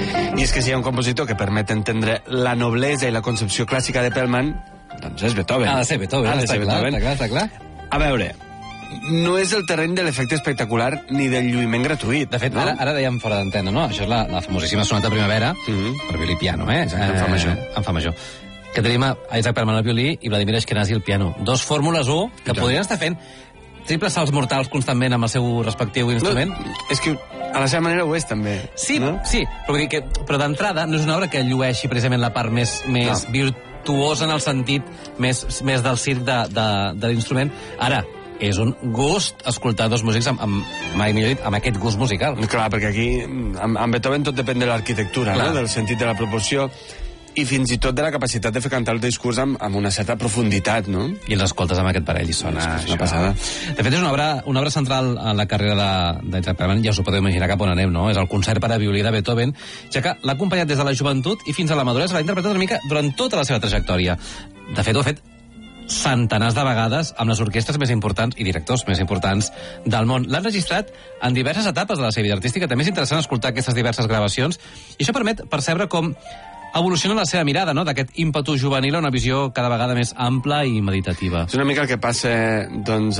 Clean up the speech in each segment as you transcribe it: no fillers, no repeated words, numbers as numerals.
I és que si hi ha un compositor que permet entendre la noblesa i la concepció clàssica de Perlman, doncs és Beethoven. Ha de ser Beethoven, està clar. A veure, no és el terreny de l'efecte espectacular ni del lluïment gratuït. De fet, no? ara dèiem fora d'antena, no? Això és la famosíssima sonata primavera, per violí i piano, Exacte, en fa major. En fa major. Que tenim a Isaac Perlman al violí i Vladimir Ashkenazi al piano. Dos fórmules 1 que podrien estar fent triples salts mortals constantment amb el seu respectiu instrument. No, és que a la seva manera ho és, també. Sí, no? sí, però d'entrada no és una obra que llueixi precisament la part més virtuosa en el sentit més del circ de l'instrument. Ara, és un gust escoltar dos músics amb aquest gust musical. Clar, perquè aquí, amb Beethoven tot depèn de l'arquitectura, no? Del sentit de la proporció, i fins i tot de la capacitat de fer cantar el discurs amb una certa profunditat, no? I els escoltes amb aquest parell i sona una passada. De fet, és una obra central en la carrera d'Isaac Perlman, ja us ho podeu imaginar cap on anem, no? És el concert per a violí de Beethoven, ja que l'ha acompanyat des de la joventut i fins a la maduresa, l'ha interpretat una mica durant tota la seva trajectòria. De fet, ho ha fet centenars de vegades amb les orquestres més importants i directors més importants del món. L'han registrat en diverses etapes de la seva vida artística. També és interessant escoltar aquestes diverses gravacions, i això permet percebre com evoluciona la seva mirada, no?, d'aquest ímpetu juvenil a una visió cada vegada més ampla i meditativa. És una mica el que passa, doncs,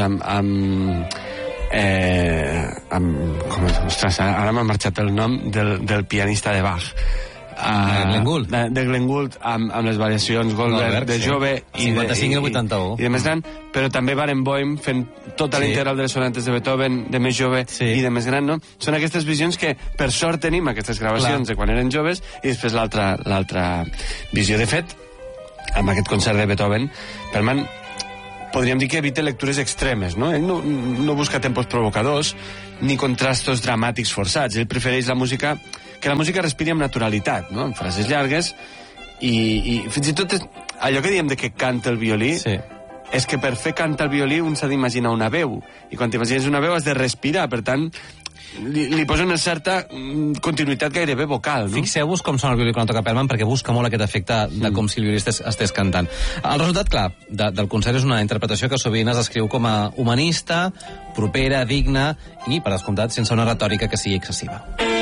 ostres, ara m'ha marxat el nom del pianista de Bach. Glenn Gould. De Glenn Gould, amb les variacions Goldberg de jove i 55 i 81 i de més gran, però també Barenboim fent tota l'integral de les sonates de Beethoven de més jove i de més gran, no? Són aquestes visions que per sort tenim aquestes gravacions de quan eren joves, i després l'altra visió. De fet, amb aquest concert de Beethoven, Perlman podríem dir que evita lectures extremes, no? Ell no busca tempos provocadors ni contrastos dramàtics forçats. Ell prefereix que la música respiri amb naturalitat, no?, amb frases llargues, i fins i tot allò que diem de que canta el violí, és que per fer cantar el violí un s'ha d'imaginar una veu, i quan t'imagines una veu has de respirar, per tant li posa una certa continuïtat gairebé vocal, no? Fixeu-vos com sona el violí quan toca Perlman, perquè busca molt aquest efecte de com si el violí estés cantant. El resultat, clar, del concert és una interpretació que sovint es descriu com a humanista, propera, digna i, per descomptat, sense una retòrica que sigui excessiva.